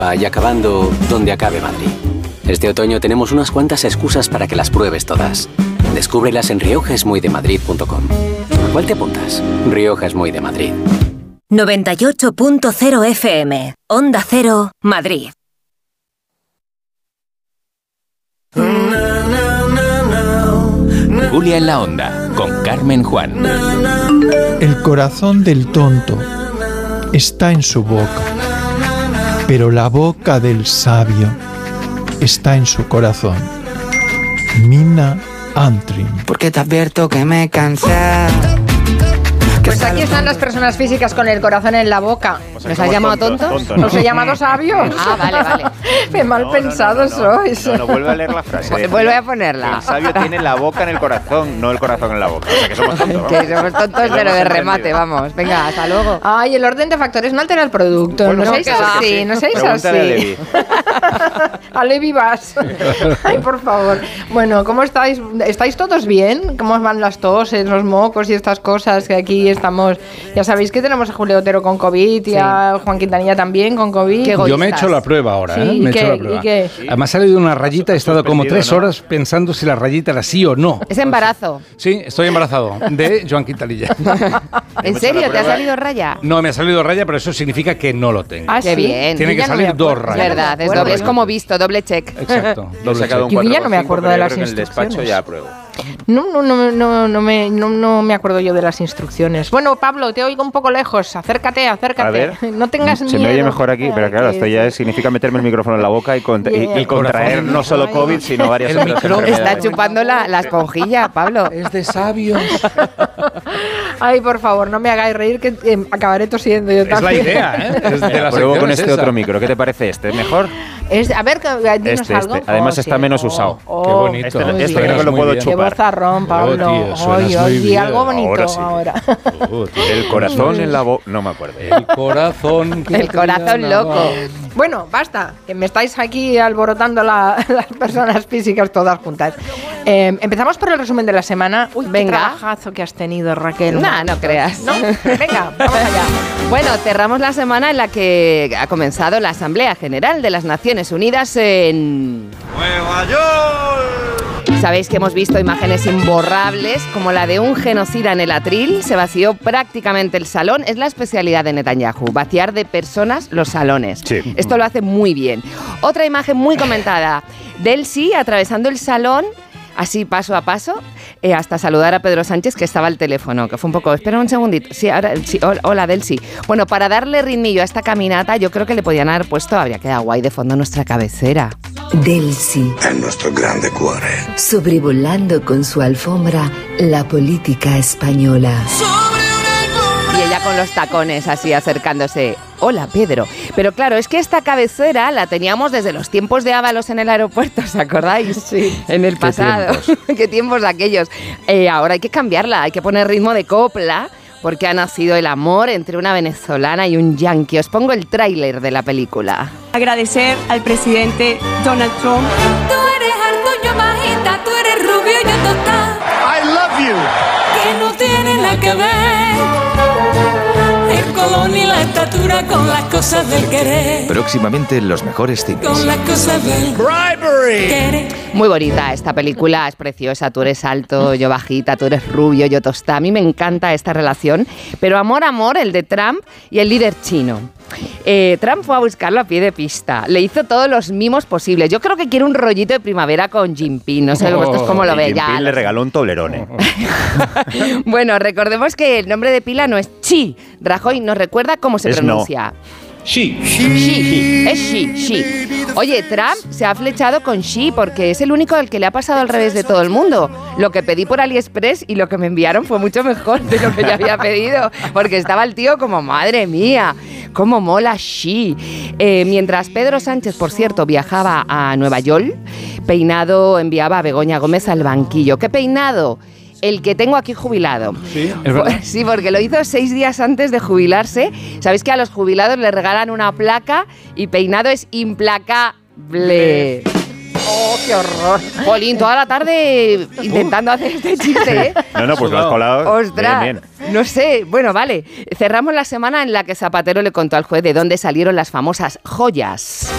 y acabando donde acabe Madrid. Este otoño tenemos unas cuantas excusas para que las pruebes todas. Descúbrelas en riojaesmuydemadrid.com. ¿A cuál te apuntas? Rioja es muy de Madrid. 98.0 FM, Onda Cero, Madrid. Julia en la Onda, con Carmen Juan. El corazón del tonto está en su boca, pero la boca del sabio está en su corazón. Mina Antrim. Porque te advierto que me cansé. Pues aquí están las personas físicas con el corazón en la boca. ¿Nos has llamado tontos? ¿Os he llamado sabios? Ah, vale. Qué mal pensados sois. No, vuelve a leer la frase. Vuelve a ponerla. El sabio tiene la boca en el corazón, no el corazón en la boca. O sea, que somos tontos. Que somos tontos, pero de remate, vamos. Venga, hasta luego. Ay, el orden de factores no altera el producto. Bueno, no seáis así, no seáis así. Pregúntale a Levi. A Levi vas. Ay, por favor. Bueno, ¿cómo estáis? ¿Estáis todos bien? ¿Cómo van las toses, los mocos y estas cosas que aquí estamos? Ya sabéis que tenemos a Julio Otero con COVID y a Juan Quintanilla también con COVID. Yo me he hecho la prueba ahora, sí, me he hecho la ¿y prueba. qué? Además ha salido una rayita, he estado como 3 horas pensando si la rayita era sí o no. Es embarazo. Sí, estoy embarazado de Joan Quintanilla. ¿En serio? ¿Te ha salido raya? No, me ha salido raya, pero eso significa que no lo tengo. Ah, Qué sí. bien. Tiene que salir 2 rayas. Es verdad, es doble, es como visto, doble check. Exacto, He sacado un Yo ya 4,5, no me acuerdo pero de yo las creo que en el instrucciones. despacho ya apruebo. No me acuerdo yo de las instrucciones. Bueno, Pablo, te oigo un poco lejos. Acércate. A ver, No tengas miedo. se me oye mejor aquí, pero claro, esto ya significa meterme el micrófono en la boca y contraer no solo COVID, sino varias otras Está enfermedades. chupando la esponjilla, Pablo. Es de sabios. Ay, por favor, no me hagáis reír que acabaré tosiendo yo Es la también. idea, ¿eh? Es de la Pruebo sección con es este esa. otro micro. ¿Qué te parece este? ¿Mejor? A ver, dinos algo. Además está menos usado. Qué bonito. Este muy creo que lo bien. puedo Qué chupar. bozarrón, Pablo. tío, suenas Oye, muy di bien. algo bonito Ahora sí. ahora. El corazón en la boca. No me acuerdo. El corazón. que El corazón loco. Bueno, basta, que me estáis aquí alborotando las personas físicas todas juntas. Empezamos por el resumen de la semana. Uy, Venga. qué trabajazo que has tenido, Raquel. Nah, no creas. ¿No? Venga, vamos allá. Bueno, cerramos la semana en la que ha comenzado la Asamblea General de las Naciones Unidas en ¡Nueva York! Sabéis que hemos visto imágenes imborrables, como la de un genocida en el atril. Se vació prácticamente el salón. Es la especialidad de Netanyahu, vaciar de personas los salones. Sí. Esto lo hace muy bien. Otra imagen muy comentada, Delcy atravesando el salón, así paso a paso, hasta saludar a Pedro Sánchez, que estaba al teléfono, que fue un poco, espera un segundito, sí, ahora, sí, hola Delcy. Bueno, para darle ritmillo a esta caminata, yo creo que le podían haber puesto, habría quedado guay de fondo nuestra cabecera. Delcy, È il nostro grande cuore. sobrevolando con su alfombra la política española. Y ella con los tacones así acercándose. Hola, Pedro. Pero claro, es que esta cabecera la teníamos desde los tiempos de Ábalos en el aeropuerto, ¿os acordáis? Sí. En el pasado. Qué tiempos aquellos. Ahora hay que cambiarla, hay que poner ritmo de copla, porque ha nacido el amor entre una venezolana y un yanqui. Os pongo el tráiler de la película. Agradecer al presidente Donald Trump. Tú eres algo, yo bajita, tú eres rubio, yo tostada. I love you. Que no tiene nada que ver el color ni la estatura con las cosas del querer. Próximamente en los mejores cines. Con las cosas del querer. Muy bonita esta película, es preciosa. Tú eres alto, yo bajita, tú eres rubio, yo tostada. A mí me encanta esta relación, pero amor, el de Trump y el líder chino. Trump fue a buscarlo a pie de pista, le hizo todos los mimos posibles. Yo creo que quiere un rollito de primavera con Jinping, no sé vosotros cómo lo veis. Jinping le regaló un Toblerone. Bueno, recordemos que el nombre de pila no es Xi. Rajoy nos recuerda cómo se pronuncia. Sí. Xi, es Xi. Oye, Trump se ha flechado con Xi porque es el único al que le ha pasado al revés de todo el mundo. Lo que pedí por AliExpress y lo que me enviaron fue mucho mejor de lo que yo había pedido, porque estaba el tío como, madre mía, cómo mola Xi. Mientras Pedro Sánchez, por cierto, viajaba a Nueva York, Peinado enviaba a Begoña Gómez al banquillo. ¿Qué peinado? El que tengo aquí jubilado. Sí, es verdad. Sí, porque lo hizo 6 días antes de jubilarse. Sabéis que a los jubilados les regalan una placa y Peinado es implacable. ¡Oh, qué horror! Jolín, toda la tarde intentando hacer este chiste, ¿eh? No, pues lo has colado. ¡Ostras! Bien. No sé, bueno, vale. Cerramos la semana en la que Zapatero le contó al juez de dónde salieron las famosas joyas.